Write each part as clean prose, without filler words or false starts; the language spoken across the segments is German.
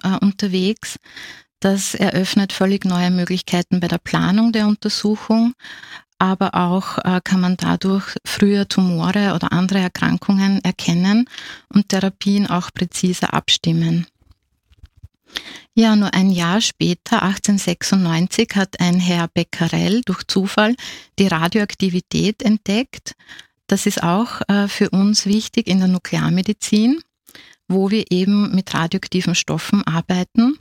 unterwegs. Das eröffnet völlig neue Möglichkeiten bei der Planung der Untersuchung, aber auch kann man dadurch früher Tumore oder andere Erkrankungen erkennen und Therapien auch präziser abstimmen. Ja, nur ein Jahr später, 1896, hat ein Herr Becquerel durch Zufall die Radioaktivität entdeckt. Das ist auch für uns wichtig in der Nuklearmedizin, wo wir eben mit radioaktiven Stoffen arbeiten.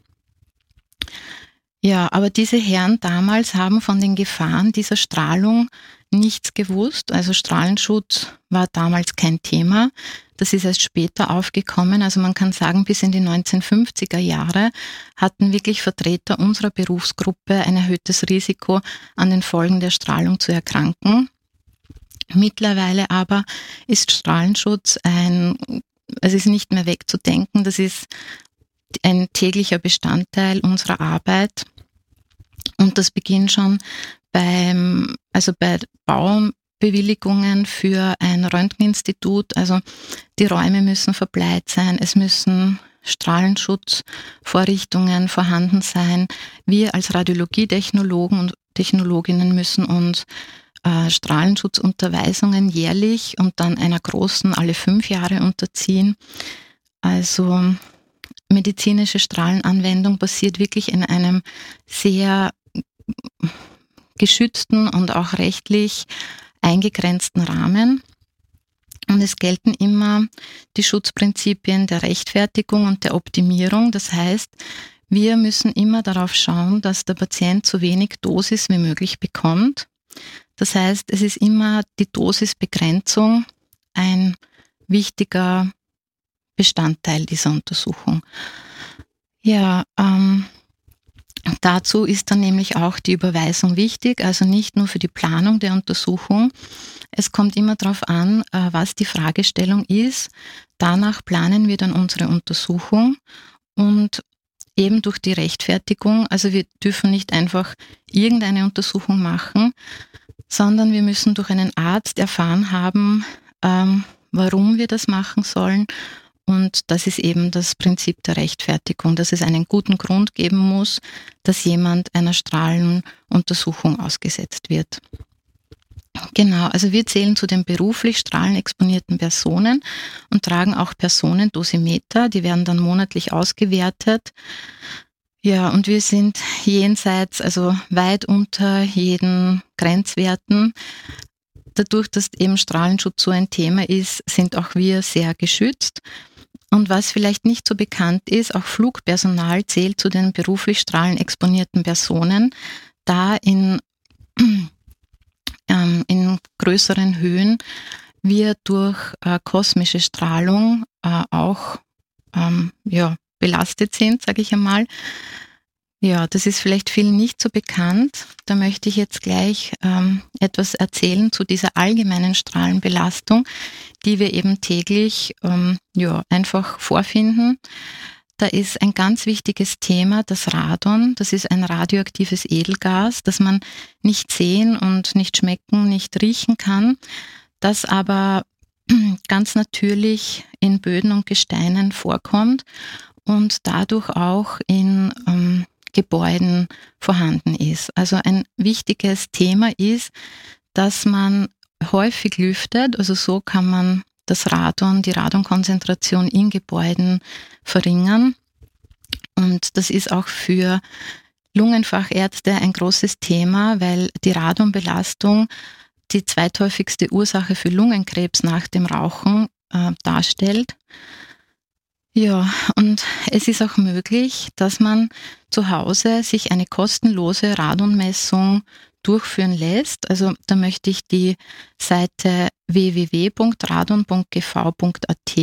Ja, aber diese Herren damals haben von den Gefahren dieser Strahlung nichts gewusst. Also Strahlenschutz war damals kein Thema. Das ist erst später aufgekommen. Also man kann sagen, bis in die 1950er Jahre hatten wirklich Vertreter unserer Berufsgruppe ein erhöhtes Risiko, an den Folgen der Strahlung zu erkranken. Mittlerweile aber ist Strahlenschutz es ist nicht mehr wegzudenken. Das ist ein täglicher Bestandteil unserer Arbeit. Und das beginnt schon bei Baubewilligungen für ein Röntgeninstitut. Also die Räume müssen verbleit sein, es müssen Strahlenschutzvorrichtungen vorhanden sein. Wir als Radiologietechnologen und Technologinnen müssen uns Strahlenschutzunterweisungen jährlich und dann einer großen alle 5 Jahre unterziehen. Also medizinische Strahlenanwendung passiert wirklich in einem sehr geschützten und auch rechtlich eingegrenzten Rahmen. Und es gelten immer die Schutzprinzipien der Rechtfertigung und der Optimierung. Das heißt, wir müssen immer darauf schauen, dass der Patient so wenig Dosis wie möglich bekommt. Das heißt, es ist immer die Dosisbegrenzung ein wichtiger Bestandteil dieser Untersuchung. Ja, dazu ist dann nämlich auch die Überweisung wichtig, also nicht nur für die Planung der Untersuchung. Es kommt immer darauf an, was die Fragestellung ist. Danach planen wir dann unsere Untersuchung und eben durch die Rechtfertigung, also wir dürfen nicht einfach irgendeine Untersuchung machen, sondern wir müssen durch einen Arzt erfahren haben, warum wir das machen sollen. Und das ist eben das Prinzip der Rechtfertigung, dass es einen guten Grund geben muss, dass jemand einer Strahlenuntersuchung ausgesetzt wird. Genau, also wir zählen zu den beruflich strahlenexponierten Personen und tragen auch Personendosimeter, die werden dann monatlich ausgewertet. Ja, und wir sind jenseits, also weit unter jeden Grenzwerten. Dadurch, dass eben Strahlenschutz so ein Thema ist, sind auch wir sehr geschützt. Und was vielleicht nicht so bekannt ist, auch Flugpersonal zählt zu den beruflich strahlenexponierten Personen, da in größeren Höhen wir durch kosmische Strahlung auch belastet sind, sage ich einmal. Ja, das ist vielleicht vielen nicht so bekannt. Da möchte ich jetzt gleich etwas erzählen zu dieser allgemeinen Strahlenbelastung, die wir eben täglich einfach vorfinden. Da ist ein ganz wichtiges Thema das Radon. Das ist ein radioaktives Edelgas, das man nicht sehen und nicht schmecken, nicht riechen kann, das aber ganz natürlich in Böden und Gesteinen vorkommt und dadurch auch in Gebäuden vorhanden ist. Also ein wichtiges Thema ist, dass man häufig lüftet, also so kann man das Radon, die Radonkonzentration in Gebäuden verringern. Und das ist auch für Lungenfachärzte ein großes Thema, weil die Radonbelastung die zweithäufigste Ursache für Lungenkrebs nach dem Rauchen darstellt. Ja, und es ist auch möglich, dass man zu Hause sich eine kostenlose Radonmessung durchführen lässt. Also da möchte ich die Seite www.radon.gv.at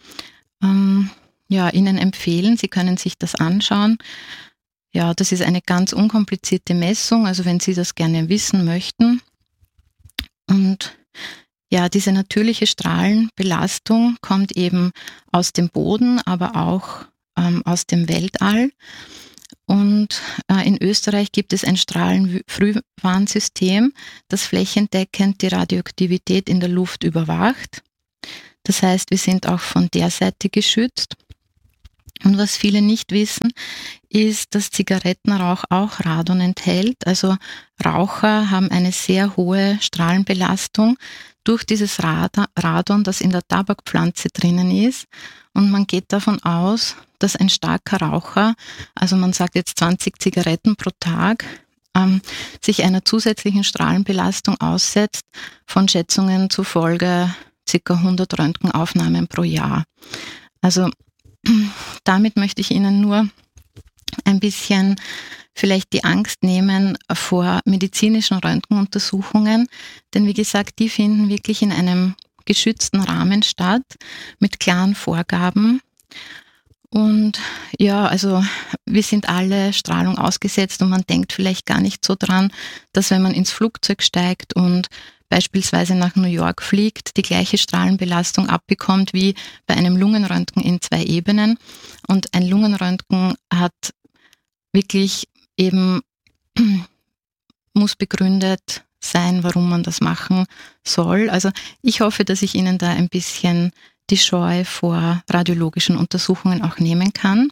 Ihnen empfehlen. Sie können sich das anschauen. Ja, das ist eine ganz unkomplizierte Messung, also wenn Sie das gerne wissen möchten. Und ja, diese natürliche Strahlenbelastung kommt eben aus dem Boden, aber auch aus dem Weltall. Und in Österreich gibt es ein Strahlenfrühwarnsystem, das flächendeckend die Radioaktivität in der Luft überwacht. Das heißt, wir sind auch von der Seite geschützt. Und was viele nicht wissen, ist, dass Zigarettenrauch auch Radon enthält. Also Raucher haben eine sehr hohe Strahlenbelastung durch dieses Radon, das in der Tabakpflanze drinnen ist. Und man geht davon aus, dass ein starker Raucher, also man sagt jetzt 20 Zigaretten pro Tag, sich einer zusätzlichen Strahlenbelastung aussetzt, von Schätzungen zufolge ca. 100 Röntgenaufnahmen pro Jahr. Also damit möchte ich Ihnen nur ein bisschen vielleicht die Angst nehmen vor medizinischen Röntgenuntersuchungen, denn wie gesagt, die finden wirklich in einem geschützten Rahmen statt, mit klaren Vorgaben. Und ja, also wir sind alle Strahlung ausgesetzt und man denkt vielleicht gar nicht so dran, dass wenn man ins Flugzeug steigt und beispielsweise nach New York fliegt, die gleiche Strahlenbelastung abbekommt wie bei einem Lungenröntgen in 2 Ebenen. Und ein Lungenröntgen hat wirklich eben, muss begründet sein, warum man das machen soll. Also ich hoffe, dass ich Ihnen da ein bisschen die Scheu vor radiologischen Untersuchungen auch nehmen kann.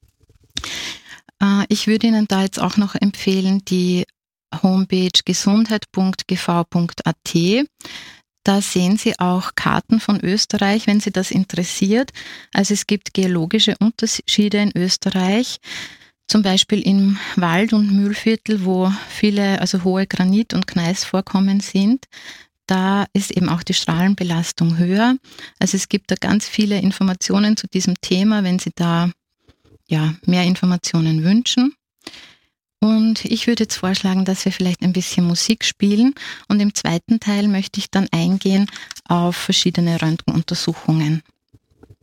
Ich würde Ihnen da jetzt auch noch empfehlen, die Homepage gesundheit.gv.at. Da sehen Sie auch Karten von Österreich, wenn Sie das interessiert. Also es gibt geologische Unterschiede in Österreich, zum Beispiel im Wald- und Mühlviertel, wo viele, also hohe Granit- und Gneisvorkommen sind. Da ist eben auch die Strahlenbelastung höher. Also es gibt da ganz viele Informationen zu diesem Thema, wenn Sie da ja mehr Informationen wünschen. Und ich würde jetzt vorschlagen, dass wir vielleicht ein bisschen Musik spielen und im zweiten Teil möchte ich dann eingehen auf verschiedene Röntgenuntersuchungen.